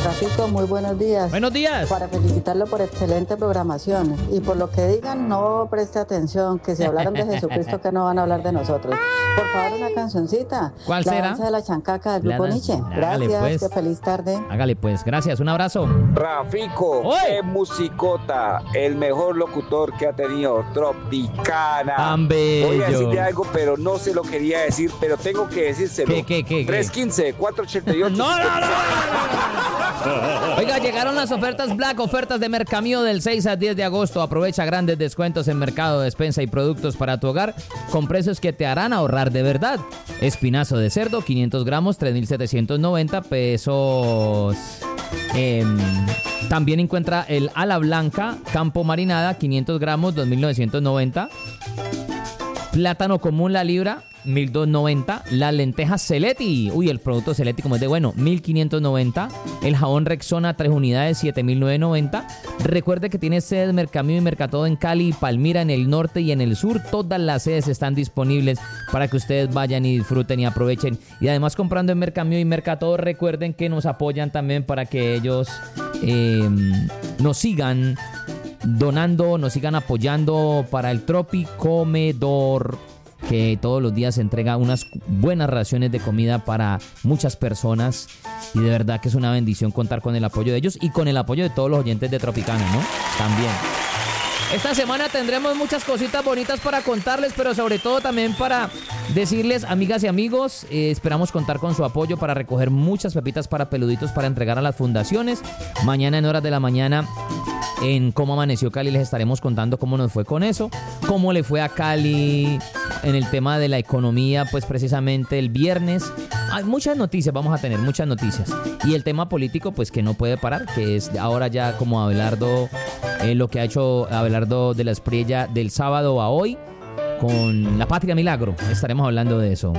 Rafito, muy buenos días. Buenos días. Para felicitarlo por excelente programación. Y por lo que digan, no preste atención, que si hablaron de Jesucristo, que no van a hablar de nosotros. Por favor, una cancioncita. ¿Cuál la será? Danza de la chancaca del La grupo danza. Nietzsche. Hágale, Gracias, pues. que feliz tarde. Hágale pues, gracias, un abrazo. Rafico, ¡Oy! qué musicota, el mejor locutor que ha tenido Tropicana. Tan bello. Voy a decirle algo, pero no se lo quería decir, pero tengo que decírselo. ¿Qué? 315, 488. No. Oiga, llegaron las ofertas Black, ofertas de Mercamío del 6 al 10 de agosto. Aprovecha grandes descuentos en mercado, despensa y productos para tu hogar con precios que te harán ahorrar de verdad. Espinazo de cerdo, 500 gramos, 3.790 pesos. También encuentra el ala blanca, campo marinada, 500 gramos, 2.990. Plátano común la libra, 1.290. Las lentejas Celetti, el producto Celetti como es de bueno, 1.590. El jabón Rexona 3 unidades, 7.990. Recuerde que tiene sedes Mercamío y Mercatodo en Cali y Palmira en el norte y en el sur. Todas las sedes están disponibles para que ustedes vayan y disfruten y aprovechen. Y además comprando en Mercamío y Mercatodo, recuerden que nos apoyan también para que ellos nos sigan donando, nos sigan apoyando para el Tropi Comedor, que todos los días entrega unas buenas raciones de comida para muchas personas, y de verdad que es una bendición contar con el apoyo de ellos y con el apoyo de todos los oyentes de Tropicana, ¿no? También. Esta semana tendremos muchas cositas bonitas para contarles, pero sobre todo también para decirles, amigas y amigos, esperamos contar con su apoyo para recoger muchas pepitas para peluditos para entregar a las fundaciones. Mañana en horas de la mañana en Cómo Amaneció Cali les estaremos contando cómo nos fue con eso, cómo le fue a Cali en el tema de la economía, pues precisamente el viernes. Hay muchas noticias, vamos a tener muchas noticias. Y el tema político, pues que no puede parar, que es ahora ya como Abelardo, lo que ha hecho Abelardo de la Espriella del sábado a hoy con La Patria Milagro. Estaremos hablando de eso.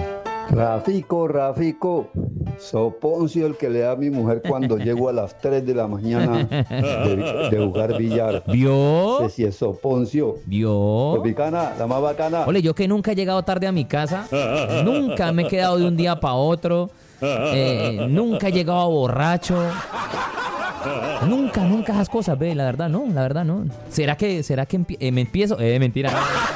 Rafico, soponcio el que le da a mi mujer cuando llego a las 3 de la mañana de jugar billar. ¿Vio? No sé si es soponcio. ¿Vio? Tropicana, la más bacana. Ole, yo que nunca he llegado tarde a mi casa, nunca me he quedado de un día para otro, nunca he llegado borracho. Nunca esas cosas, ve, la verdad no. ¿Será que me empiezo? Mentira.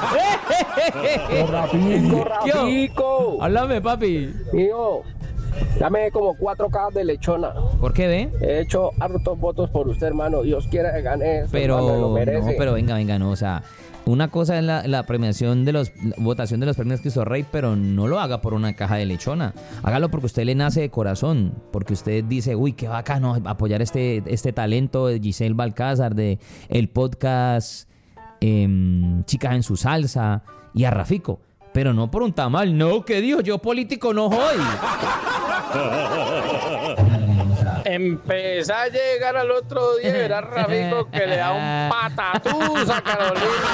Rafico. Háblame, papi. Mío, dame como 4 cajas de lechona. ¿Por qué, ve? He hecho hartos votos por usted, hermano. Dios quiera que gane eso, hermano, lo merece. No, pero venga, no, o sea, una cosa es la premiación de votación de los premios Cristo Rey, pero no lo haga por una caja de lechona. Hágalo porque usted le nace de corazón, porque usted dice, uy, qué bacano apoyar este talento de Giselle Balcázar, de el podcast Chicas en su Salsa y a Rafico, pero no por un tamal. No, ¿qué dijo? Yo político no soy. Empezá a llegar al otro día y verás Rafico que le da un patatús a Carolina.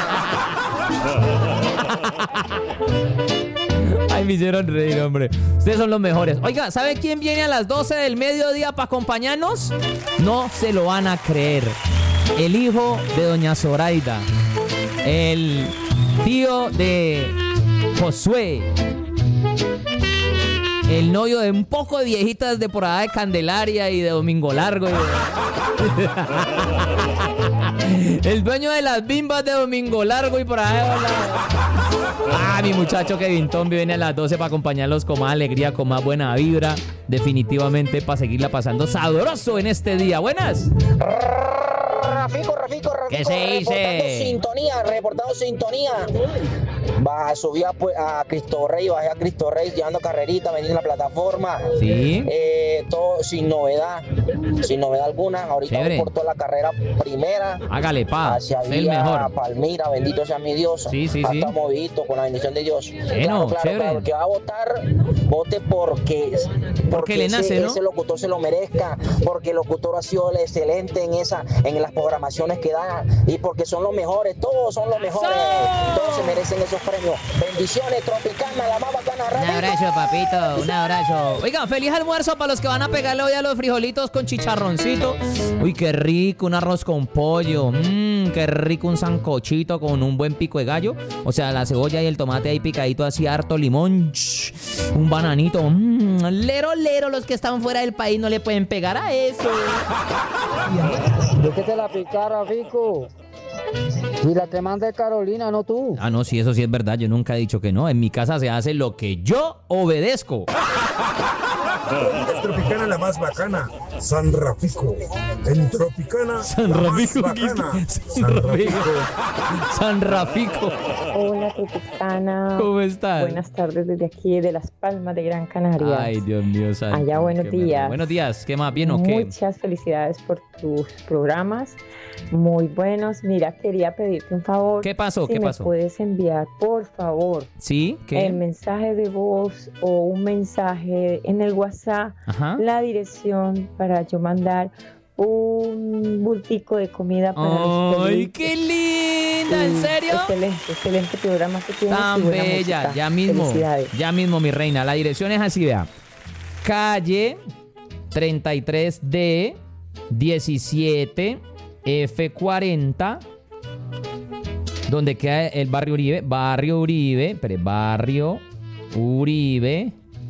Ay, me hicieron reír, hombre. Ustedes son los mejores. Oiga, ¿sabe quién viene a las 12 del mediodía para acompañarnos? No se lo van a creer. El hijo de doña Zoraida. El tío de Josué. El novio de un poco de viejitas de por allá de Candelaria y de Domingo Largo. El dueño de las bimbas de Domingo Largo y por allá. Mi muchacho Kevin Tombi viene a las 12 para acompañarlos con más alegría, con más buena vibra. Definitivamente para seguirla pasando sabroso en este día. Buenas. Rafico. ¿Qué se dice? Reportando sintonía. Subí a Cristo Rey, bajé a Cristo Rey llevando carrerita, vendiendo la plataforma. Sí. Todo sin novedad alguna. Ahorita voy por toda la carrera primera. Hágale, hacia es el mejor. Palmira, bendito sea mi Dios. Sí. Hasta movidito con la bendición de Dios. Bueno, claro, el que va a votar, vote porque le nace, ¿no? Ese locutor se lo merezca, porque el locutor ha sido excelente en las programaciones que da, y porque son los mejores, todos son los mejores, todos se merecen esos premios. Bendiciones, Tropicana, la más bacana Un abrazo, papito, un abrazo. Oigan, feliz almuerzo para los que van a pegarle hoy a los frijolitos con chicharroncito. Uy, qué rico, un arroz con pollo. Qué rico un sancochito con un buen pico de gallo. O sea, la cebolla y el tomate ahí picadito así, harto limón. Un bananito. Lero, lero, los que están fuera del país no le pueden pegar a eso. ¿De qué te la picara, Fico? Y la que manda es Carolina, no tú. Ah, no, sí, eso sí es verdad. Yo nunca he dicho que no. En mi casa se hace lo que yo obedezco. En Tropicana la más bacana, San Rafico. En Tropicana San la Rafico, más bacana, San Rafico. San Rafico. Hola, Tropicana. ¿Cómo estás? Buenas tardes desde aquí, de Las Palmas de Gran Canaria. Ay, Dios mío, santo. Allá, buenos días. Buenos días, ¿qué más? ¿Bien o qué? Muchas felicidades por tus programas, muy buenos. Mira, quería pedirte un favor. ¿Qué pasó? Si ¿Qué me pasó? puedes enviar, por favor, ¿Sí? ¿Qué? el mensaje de voz o un mensaje en el WhatsApp, Ajá. la dirección para yo mandar un bultico de comida para los ¡Ay, perritos. qué linda! ¿En serio? Excelente programa que tienes. Tan y buena bella, música. ya Felicidades. mismo, mi reina. La dirección es así, vea. Calle 33D 17 F40, donde queda el barrio Uribe,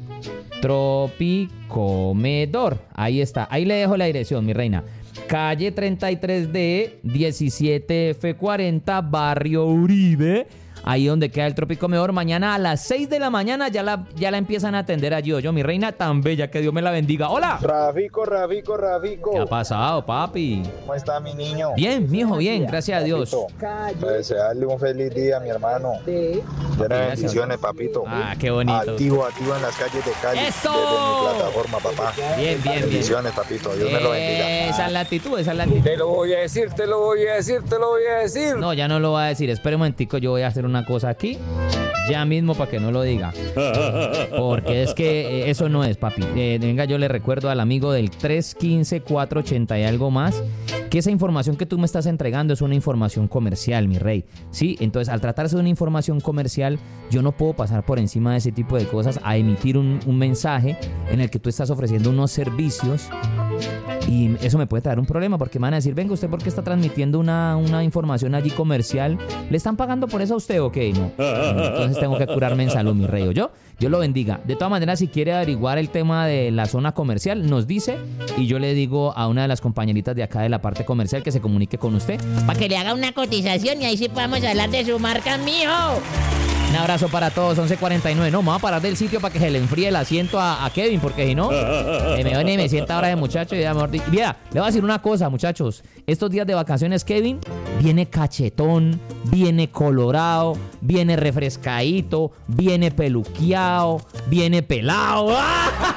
Tropicomedor. Ahí está, ahí le dejo la dirección, mi reina. Calle 33D 17 F40, barrio Uribe. Ahí donde queda el Tropicomedor. Mañana a las 6 de la mañana ya la empiezan a atender allí. Yo, mi reina tan bella, que Dios me la bendiga. ¡Hola! Rafico. ¿Qué ha pasado, papi? ¿Cómo está mi niño? Bien, mijo, bien, gracias a Dios. Para desearle un feliz día, mi hermano. Llena de bendiciones, papito. Ah, qué bonito. Activo en las calles de Cali. ¡Eso! Desde mi plataforma, papá. Bien. Bendiciones, papito. Dios me lo bendiga. Esa es la actitud. Te lo voy a decir. No, ya no lo voy a decir. Espera un momentico, yo voy a hacer una cosa aquí. Ya mismo para que no lo diga. Porque es que eso no es, papi. Venga, yo le recuerdo al amigo del 315-480 y algo más que esa información que tú me estás entregando es una información comercial, mi rey. Sí, entonces al tratarse de una información comercial, yo no puedo pasar por encima de ese tipo de cosas a emitir un mensaje en el que tú estás ofreciendo unos servicios. Y eso me puede traer un problema porque me van a decir, venga, ¿usted por qué está transmitiendo una información allí comercial? ¿Le están pagando por eso a usted o qué? No. Entonces tengo que curarme en salud, mi rey. Yo lo bendiga. De todas maneras, si quiere averiguar el tema de la zona comercial, nos dice y yo le digo a una de las compañeritas de acá de la parte comercial que se comunique con usted para que le haga una cotización y ahí sí podamos hablar de su marca, mijo. Un abrazo para todos, 11:49. No, me voy a parar del sitio para que se le enfríe el asiento a Kevin, porque si no, me viene y me sienta ahora de muchacho y ya mejor dicho. Mira, le voy a decir una cosa, muchachos. Estos días de vacaciones, Kevin viene cachetón, viene colorado, viene refrescadito, viene peluqueado, viene pelado.